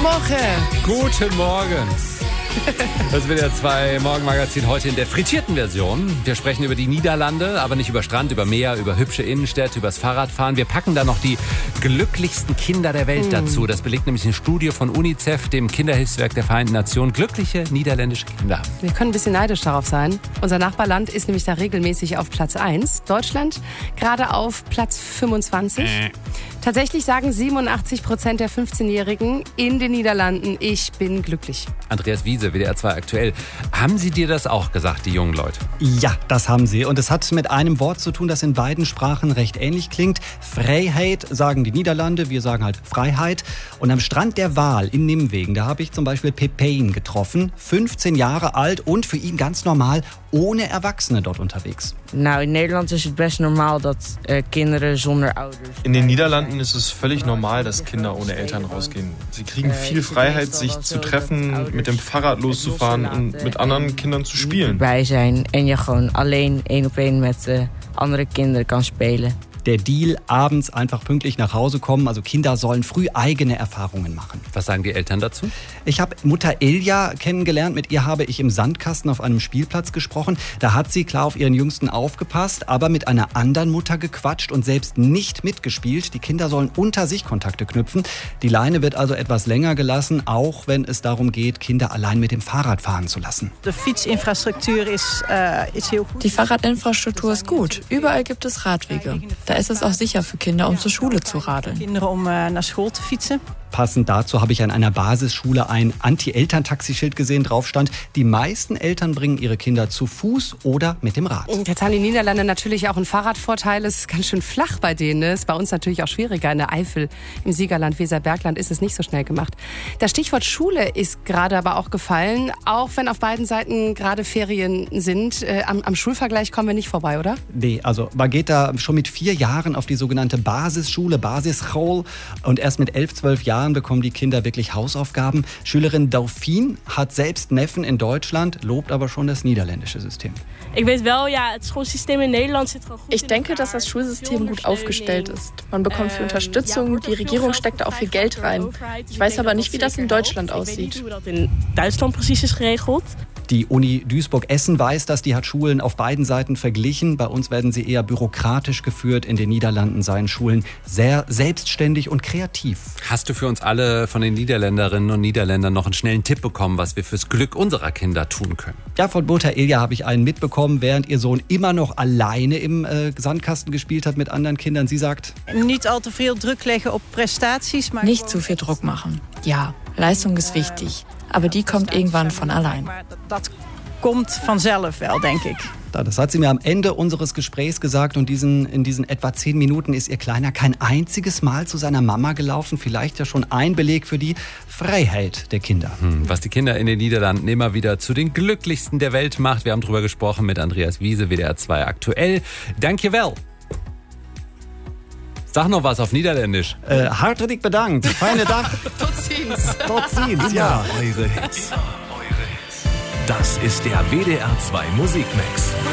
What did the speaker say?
Morgen. Guten Morgen. Das wird ja 2 Morgenmagazin heute in der frittierten Version. Wir sprechen über die Niederlande, aber nicht über Strand, über Meer, über hübsche Innenstädte, über das Fahrradfahren. Wir packen da noch die glücklichsten Kinder der Welt dazu. Das belegt nämlich eine Studie von UNICEF, dem Kinderhilfswerk der Vereinten Nationen. Glückliche niederländische Kinder. Wir können ein bisschen neidisch darauf sein. Unser Nachbarland ist nämlich da regelmäßig auf Platz 1. Deutschland gerade auf Platz 25. Tatsächlich sagen 87% der 15-Jährigen in den Niederlanden, ich bin glücklich. Andreas Wiese, WDR 2 aktuell. Haben Sie dir das auch gesagt, die jungen Leute? Ja, das haben sie. Und es hat mit einem Wort zu tun, das in beiden Sprachen recht ähnlich klingt. Vrijheid sagen die Niederlande, wir sagen halt Freiheit. Und am Strand der Waal in Nimwegen, da habe ich zum Beispiel Pepijn getroffen. 15 Jahre alt und für ihn ganz normal, ohne Erwachsene dort unterwegs. Nou, in Nederland is het best normaal dat kinderen zonder ouders. In den Niederlanden ist es völlig normal, dass Kinder ohne Eltern rausgehen. Sie kriegen viel Freiheit, sich zu treffen, mit dem Fahrrad loszufahren und mit anderen Kindern zu spielen. Bij zijn en je gewoon alleen 1-op-1 met andere kinderen kan spelen. Der Deal, abends einfach pünktlich nach Hause kommen. Also Kinder sollen früh eigene Erfahrungen machen. Was sagen die Eltern dazu? Ich habe Mutter Ilja kennengelernt. Mit ihr habe ich im Sandkasten auf einem Spielplatz gesprochen. Da hat sie klar auf ihren Jüngsten aufgepasst, aber mit einer anderen Mutter gequatscht und selbst nicht mitgespielt. Die Kinder sollen unter sich Kontakte knüpfen. Die Leine wird also etwas länger gelassen, auch wenn es darum geht, Kinder allein mit dem Fahrrad fahren zu lassen. Die Fietsinfrastruktur ist heel gut. Die Fahrradinfrastruktur ist gut. Überall gibt es Radwege. Da ist es auch sicher für Kinder, um zur Schule zu radeln. Kinderen om naar school te fietsen. Passend dazu habe ich an einer Basisschule ein Anti-Eltern-Taxischild gesehen. Drauf stand, die meisten Eltern bringen ihre Kinder zu Fuß oder mit dem Rad. Jetzt haben die Niederlande natürlich auch einen Fahrradvorteil. Es ist ganz schön flach bei denen. Ne? Ist bei uns natürlich auch schwieriger. In der Eifel, im Siegerland, Weserbergland ist es nicht so schnell gemacht. Das Stichwort Schule ist gerade aber auch gefallen. Auch wenn auf beiden Seiten gerade Ferien sind. Am Schulvergleich kommen wir nicht vorbei, oder? Nee, also man geht da schon mit 4 Jahren auf die sogenannte Basisschule, Basisschool. Und erst mit 11, 12 Jahren bekommen die Kinder wirklich Hausaufgaben. Schülerin Dauphine hat selbst Neffen in Deutschland, lobt aber schon das niederländische System. Ich weet wel, ja, het schoolsysteem in Nederland zit gewoon goed. Ich denke, dass das Schulsystem gut aufgestellt ist. Man bekommt viel Unterstützung, die Regierung steckt da auch viel Geld rein. Ich weiß aber nicht, wie das in Deutschland aussieht. Hoe dat in Duitsland precies ist geregeld. Die Uni Duisburg-Essen weiß das, die hat Schulen auf beiden Seiten verglichen. Bei uns werden sie eher bürokratisch geführt. In den Niederlanden seien Schulen sehr selbstständig und kreativ. Hast du für uns alle von den Niederländerinnen und Niederländern noch einen schnellen Tipp bekommen, was wir fürs Glück unserer Kinder tun können? Ja, von Mutter Ilja habe ich einen mitbekommen, während ihr Sohn immer noch alleine im Sandkasten gespielt hat mit anderen Kindern. Sie sagt, Niet al te veel druk leggen op prestaties. Maar Nicht zu viel Druck machen. Ja, Leistung ist wichtig. Aber die kommt irgendwann von allein. Dat komt vanzelf wel, denk ik. das hat sie mir am Ende unseres Gesprächs gesagt. Und in diesen etwa 10 Minuten ist ihr Kleiner kein einziges Mal zu seiner Mama gelaufen. Vielleicht ja schon ein Beleg für die Freiheit der Kinder. Was die Kinder in den Niederlanden immer wieder zu den glücklichsten der Welt macht. Wir haben drüber gesprochen mit Andreas Wiese, WDR 2 aktuell. Dankjewel. Sag noch was auf Niederländisch. Hartelijk bedankt. Feine Dach. Tot ziens. Tot ziens, ja. Eure Hits. Das ist der WDR 2 Musikmix.